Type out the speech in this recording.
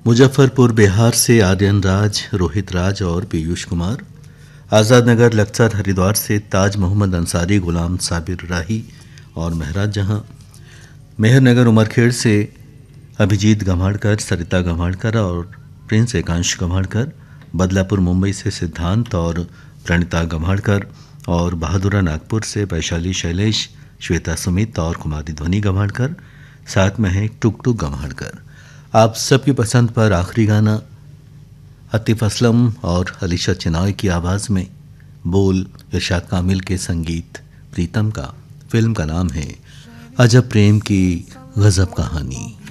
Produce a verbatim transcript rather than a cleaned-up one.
मुजफ्फरपुर बिहार से आर्यन राज, रोहित राज और पीयूष कुमार। आज़ाद नगर लक्सर हरिद्वार से ताज मोहम्मद अंसारी, गुलाम साबिर राही और महराज जहां। मेहरनगर उमरखेड़ से अभिजीत गम्हाड़कर, सरिता गम्हाड़कर और प्रिंस एकांश गम्हाड़कर। बदलापुर मुंबई से सिद्धांत और प्रणिता गम्हाड़कर और बहादुरा नागपुर से वैशाली शैलेश, श्वेता सुमित और कुमारी ध्वनि गम्हाड़कर। साथ में है टुक टुक गम्हाड़कर। आप सबकी पसंद पर आखिरी गाना आतिफ असलम और अलीशा चिनाई की आवाज़ में, बोल इरशाद कामिल के, संगीत प्रीतम का। फिल्म का नाम है अजब प्रेम की गजब कहानी।